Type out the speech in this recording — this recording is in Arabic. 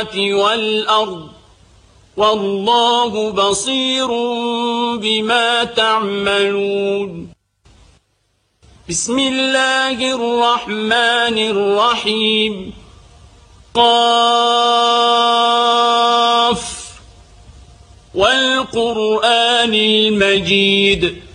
والأرض والله بصير بما تعملون. بسم الله الرحمن الرحيم. قاف والقرآن المجيد